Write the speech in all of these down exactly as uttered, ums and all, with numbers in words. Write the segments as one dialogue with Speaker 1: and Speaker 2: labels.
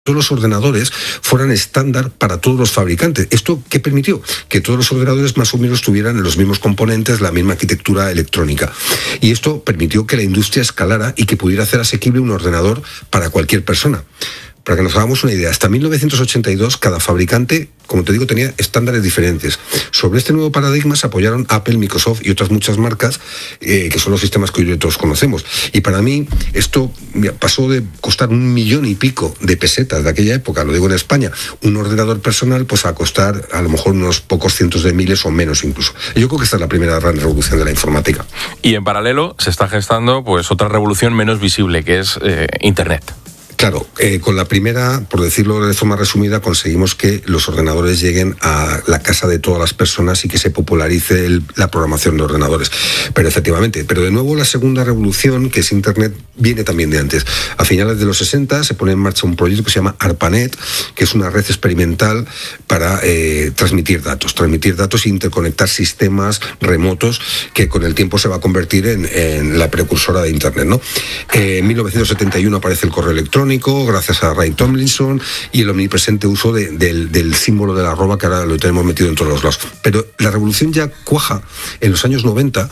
Speaker 1: todos los ordenadores fueran estándar para todos los fabricantes. ¿Esto qué permitió? Que todos los ordenadores más o menos tuvieran los mismos componentes, la misma arquitectura electrónica. Y esto permitió que la industria escalara y que pudiera hacer asequible un ordenador para cualquier persona. Para que nos hagamos una idea, hasta mil novecientos ochenta y dos cada fabricante, como te digo, tenía estándares diferentes. Sobre este nuevo paradigma se apoyaron Apple, Microsoft y otras muchas marcas, eh, que son los sistemas que hoy todos conocemos. Y para mí esto mira, pasó de costar un millón y pico de pesetas de aquella época, lo digo en España, un ordenador personal, pues a costar a lo mejor unos pocos cientos de miles o menos incluso. Yo creo que esta es la primera gran revolución de la informática.
Speaker 2: Y en paralelo se está gestando pues otra revolución menos visible, que es eh, Internet.
Speaker 1: Claro, eh, con la primera, por decirlo de forma resumida, conseguimos que los ordenadores lleguen a la casa de todas las personas y que se popularice el, la programación de ordenadores. Pero efectivamente, pero de nuevo la segunda revolución, que es Internet, viene también de antes. A finales de los sesenta se pone en marcha un proyecto que se llama ARPANET, que es una red experimental para eh, transmitir datos, transmitir datos e interconectar sistemas remotos que con el tiempo se va a convertir en, en la precursora de Internet, ¿no? Eh, en mil novecientos setenta y uno aparece el correo electrónico, gracias a Ray Tomlinson, y el omnipresente uso de, del, del símbolo de la arroba, que ahora lo tenemos metido en todos los lados. Pero la revolución ya cuaja en los años noventa,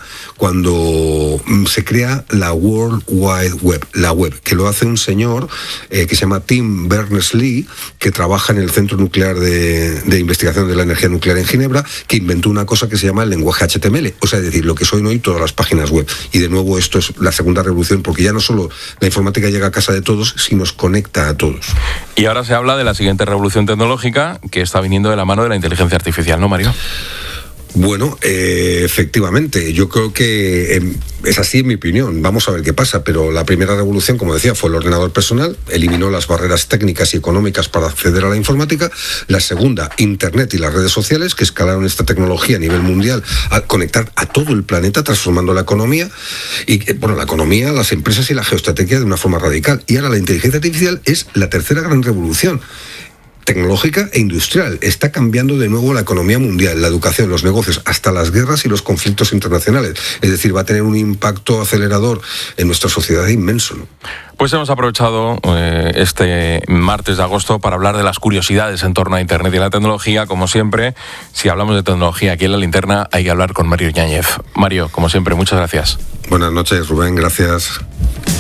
Speaker 1: cuando se crea la World Wide Web, la web, que lo hace un señor eh, que se llama Tim Berners-Lee, que trabaja en el Centro Nuclear de, de Investigación de la Energía Nuclear en Ginebra, que inventó una cosa que se llama el lenguaje H T M L, o sea, es decir, lo que son hoy todas las páginas web. Y de nuevo esto es la segunda revolución, porque ya no solo la informática llega a casa de todos, sino nos conecta a todos.
Speaker 2: Y ahora se habla de la siguiente revolución tecnológica, que está viniendo de la mano de la inteligencia artificial, ¿no, Mario?
Speaker 1: Bueno, eh, efectivamente, yo creo que eh, es así en mi opinión. Vamos a ver qué pasa, pero la primera revolución, como decía, fue el ordenador personal, eliminó las barreras técnicas y económicas para acceder a la informática. La segunda, Internet y las redes sociales, que escalaron esta tecnología a nivel mundial al conectar a todo el planeta, transformando la economía, y bueno, la economía, las empresas y la geoestrategia de una forma radical. Y ahora la inteligencia artificial es la tercera gran revolución tecnológica e industrial. Está cambiando de nuevo la economía mundial, la educación, los negocios, hasta las guerras y los conflictos internacionales. Es decir, va a tener un impacto acelerador en nuestra sociedad inmenso, ¿no?
Speaker 2: Pues hemos aprovechado eh, este martes de agosto para hablar de las curiosidades en torno a Internet y la tecnología. Como siempre, si hablamos de tecnología aquí en La Linterna, hay que hablar con Mario Yáñez. Mario, como siempre, muchas gracias.
Speaker 1: Buenas noches, Rubén, gracias.